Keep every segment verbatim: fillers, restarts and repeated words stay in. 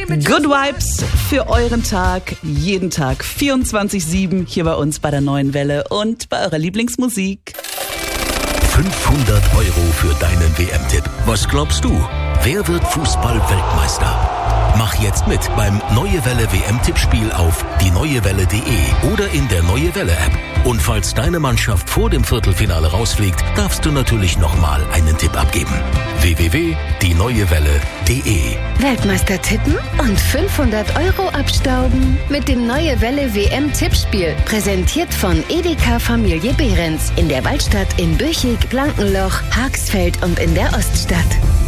Good Vibes für euren Tag, jeden Tag, vierundzwanzig sieben hier bei uns bei der Neuen Welle und bei eurer Lieblingsmusik. fünfhundert Euro für deinen W M-Tipp. Was glaubst du? Wer wird Fußball-Weltmeister? Mach jetzt mit beim Neue Welle W M-Tippspiel auf die neue welle punkt de oder in der Neue Welle-App. Und falls deine Mannschaft vor dem Viertelfinale rausfliegt, darfst du natürlich nochmal einen Tipp abgeben. w w w punkt die neue welle punkt de Weltmeister tippen und fünfhundert Euro abstauben mit dem Neue Welle W M-Tippspiel. Präsentiert von Edeka Familie Behrens in der Waldstadt in Büchig, Blankenloch, Haxfeld und in der Oststadt.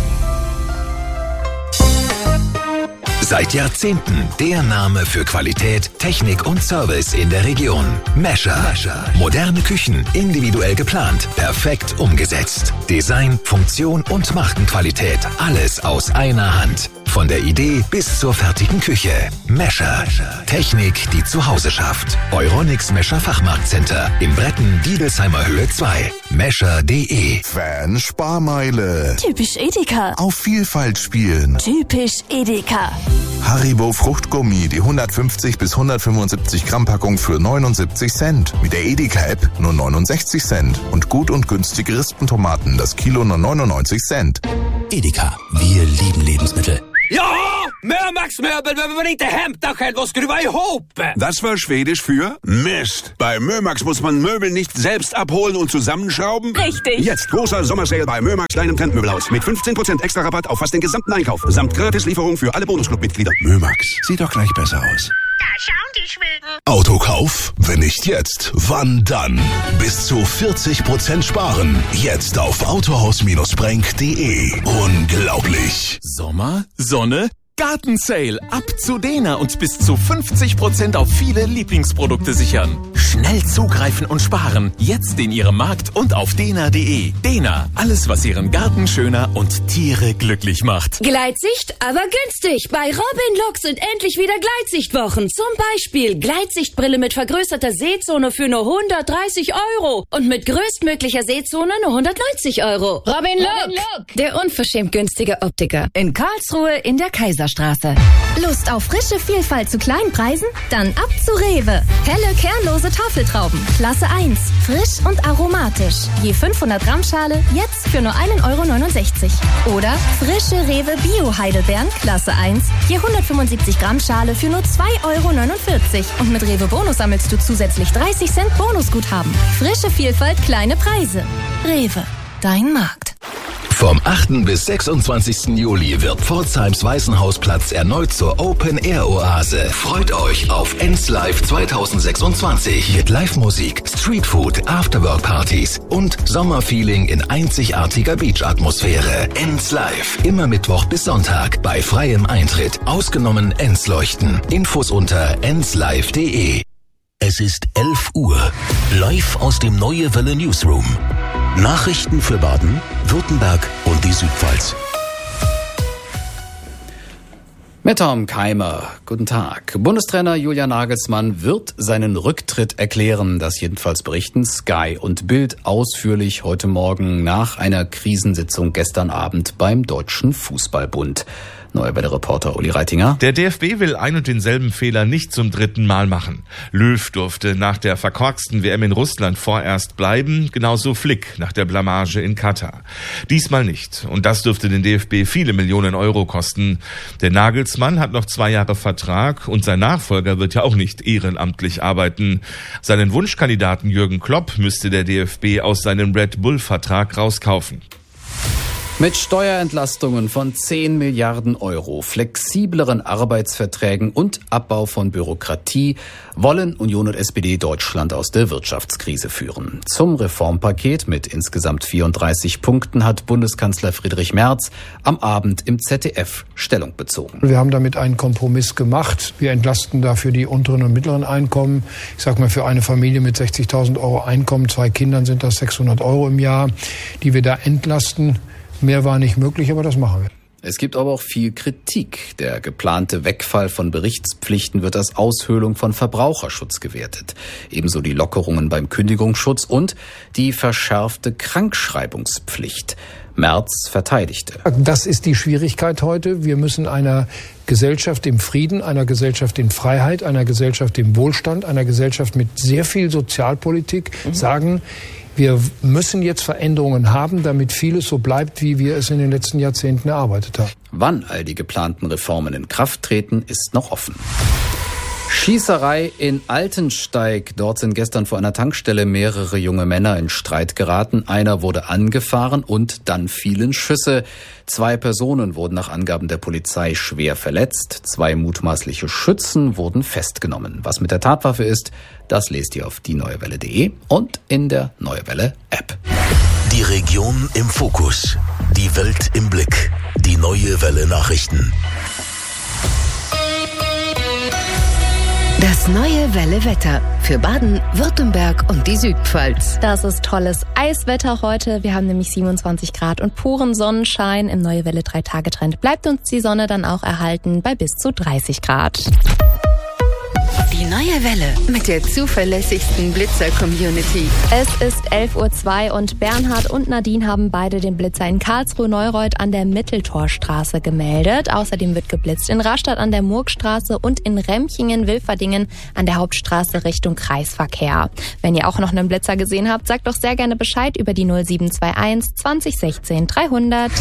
Seit Jahrzehnten der Name für Qualität, Technik und Service in der Region. Mescher. Moderne Küchen, individuell geplant, perfekt umgesetzt. Design, Funktion und Markenqualität. Alles aus einer Hand. Von der Idee bis zur fertigen Küche. Mescher. Technik, die zu Hause schafft. Euronics Mescher Fachmarktcenter. In Bretten, Diedelsheimer Höhe zwei. Mescher punkt de. Fan Sparmeile. Typisch Edeka. Auf Vielfalt spielen. Typisch Edeka. Haribo Fruchtgummi, die hundertfünfzig bis hundertfünfundsiebzig Gramm Packung für neunundsiebzig Cent. Mit der Edeka-App nur neunundsechzig Cent. Und gut und günstige Rispentomaten, das Kilo nur neunundneunzig Cent. Edeka, wir lieben Lebensmittel. Ja, Mömax-möbel behöver man inte hämta själv och skruva ihop. Das war Schwedisch für Mist. Bei Mömax muss man Möbel nicht selbst abholen und zusammenschrauben. Richtig. Jetzt großer Sommersale bei Mömax, deinem Trendmöbelhaus. Mit fünfzehn Prozent extra Rabatt auf fast den gesamten Einkauf. Samt Gratislieferung für alle Bonusclub-Mitglieder. Mömax, sieht doch gleich besser aus. Da schauen die Schweden. Autokauf? Wenn nicht jetzt, wann dann? Bis zu vierzig Prozent sparen. Jetzt auf autohaus Bindestrich brenk punkt de. Unglaublich. Sommer, Sonne, Gartensale. Ab zu Dena und bis zu fünfzig Prozent auf viele Lieblingsprodukte sichern. Schnell zugreifen und sparen. Jetzt in Ihrem Markt und auf dena punkt de. Dena, alles was Ihren Garten schöner und Tiere glücklich macht. Gleitsicht, aber günstig. Bei Robin Look sind endlich wieder Gleitsichtwochen. Zum Beispiel Gleitsichtbrille mit vergrößerter Sehzone für nur hundertdreißig Euro. Und mit größtmöglicher Sehzone nur hundertneunzig Euro. Robin Look, Robin Look. Der unverschämt günstige Optiker. In Karlsruhe in der Kaiserstraße. Lust auf frische Vielfalt zu kleinen Preisen? Dann ab zu Rewe. Helle, kernlose Tafeltrauben. Klasse eins. Frisch und aromatisch. Je fünfhundert Gramm Schale jetzt für nur ein Euro neunundsechzig. Oder frische Rewe Bio-Heidelbeeren. Klasse eins. Je hundertfünfundsiebzig Gramm Schale für nur zwei Euro neunundvierzig. Und mit Rewe Bonus sammelst du zusätzlich dreißig Cent Bonusguthaben. Frische Vielfalt, kleine Preise. Rewe. Dein Markt. Vom achten bis sechsundzwanzigsten Juli wird Pforzheims Weißenhausplatz erneut zur Open-Air-Oase. Freut euch auf Enslive zweitausendsechsundzwanzig mit Live-Musik, Streetfood, Afterwork-Partys und Sommerfeeling in einzigartiger Beach-Atmosphäre. Enslive, immer Mittwoch bis Sonntag bei freiem Eintritt. Ausgenommen Ensleuchten. Infos unter enslive punkt de. Es ist elf Uhr. Live aus dem Neue Welle Newsroom. Nachrichten für Baden, Württemberg und die Südpfalz. Mit Tom Keimer, guten Tag. Bundestrainer Julian Nagelsmann wird seinen Rücktritt erklären. Das jedenfalls berichten Sky und Bild ausführlich heute Morgen nach einer Krisensitzung gestern Abend beim Deutschen Fußballbund. Neu bei der Reporter Uli Reitinger. Der D F B will ein und denselben Fehler nicht zum dritten Mal machen. Löw durfte nach der verkorksten W M in Russland vorerst bleiben, genauso Flick nach der Blamage in Katar. Diesmal nicht. Und das dürfte den D F B viele Millionen Euro kosten. Der Nagelsmann hat noch zwei Jahre Vertrag und sein Nachfolger wird ja auch nicht ehrenamtlich arbeiten. Seinen Wunschkandidaten Jürgen Klopp müsste der D F B aus seinem Red Bull-Vertrag rauskaufen. Mit Steuerentlastungen von zehn Milliarden Euro, flexibleren Arbeitsverträgen und Abbau von Bürokratie wollen Union und S P D Deutschland aus der Wirtschaftskrise führen. Zum Reformpaket mit insgesamt vierunddreißig Punkten hat Bundeskanzler Friedrich Merz am Abend im Z D F Stellung bezogen. Wir haben damit einen Kompromiss gemacht. Wir entlasten dafür die unteren und mittleren Einkommen. Ich sag mal, für eine Familie mit sechzigtausend Euro Einkommen, zwei Kindern sind das sechshundert Euro im Jahr, die wir da entlasten. Mehr war nicht möglich, aber das machen wir. Es gibt aber auch viel Kritik. Der geplante Wegfall von Berichtspflichten wird als Aushöhlung von Verbraucherschutz gewertet. Ebenso die Lockerungen beim Kündigungsschutz und die verschärfte Krankschreibungspflicht. Merz verteidigte. Das ist die Schwierigkeit heute. Wir müssen einer Gesellschaft im Frieden, einer Gesellschaft in Freiheit, einer Gesellschaft im Wohlstand, einer Gesellschaft mit sehr viel Sozialpolitik mhm. sagen, wir müssen jetzt Veränderungen haben, damit vieles so bleibt, wie wir es in den letzten Jahrzehnten erarbeitet haben. Wann all die geplanten Reformen in Kraft treten, ist noch offen. Schießerei in Altensteig. Dort sind gestern vor einer Tankstelle mehrere junge Männer in Streit geraten. Einer wurde angefahren und dann fielen Schüsse. Zwei Personen wurden nach Angaben der Polizei schwer verletzt. Zwei mutmaßliche Schützen wurden festgenommen. Was mit der Tatwaffe ist, das lest ihr auf die neue welle punkt de und in der Neue Welle App. Die Region im Fokus. Die Welt im Blick. Die Neue Welle Nachrichten. Das Neue Welle Wetter für Baden, Württemberg und die Südpfalz. Das ist tolles Eiswetter heute. Wir haben nämlich siebenundzwanzig Grad und puren Sonnenschein. Im Neue Welle drei Tage Trend bleibt uns die Sonne dann auch erhalten bei bis zu dreißig Grad. Die Neue Welle mit der zuverlässigsten Blitzer-Community. Es ist elf Uhr zwei und Bernhard und Nadine haben beide den Blitzer in Karlsruhe-Neureuth an der Mitteltorstraße gemeldet. Außerdem wird geblitzt in Rastatt an der Murgstraße und in Remchingen-Wilferdingen an der Hauptstraße Richtung Kreisverkehr. Wenn ihr auch noch einen Blitzer gesehen habt, sagt doch sehr gerne Bescheid über die null sieben zwei eins zwanzig sechzehn dreihundert.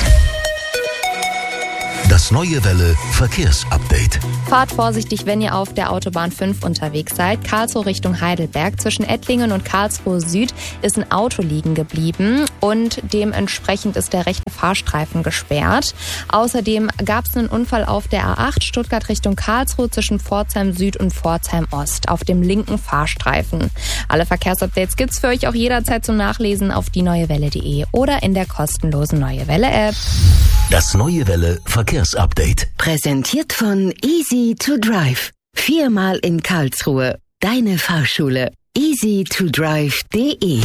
Das Neue Welle Verkehrsupdate. Fahrt vorsichtig, wenn ihr auf der Autobahn fünf unterwegs seid. Karlsruhe Richtung Heidelberg. Zwischen Ettlingen und Karlsruhe Süd ist ein Auto liegen geblieben und dementsprechend ist der rechte Fahrstreifen gesperrt. Außerdem gab es einen Unfall auf der A acht Stuttgart Richtung Karlsruhe zwischen Pforzheim Süd und Pforzheim Ost auf dem linken Fahrstreifen. Alle Verkehrsupdates gibt's für euch auch jederzeit zum Nachlesen auf die neue welle punkt de oder in der kostenlosen Neue Welle App. Das Neue Welle Verkehrsupdate. Präsentiert von Easy to Drive. Viermal in Karlsruhe. Deine Fahrschule. easy to drive punkt de.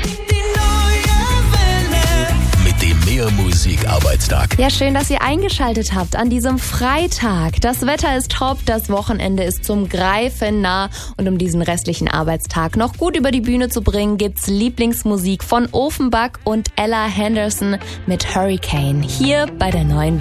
Mit dem Mehrmusik-Arbeitstag. Ja, schön, dass ihr eingeschaltet habt an diesem Freitag. Das Wetter ist top, das Wochenende ist zum Greifen nah. Und um diesen restlichen Arbeitstag noch gut über die Bühne zu bringen, gibt's Lieblingsmusik von Offenbach und Ella Henderson mit Hurricane. Hier bei der Neuen Welle.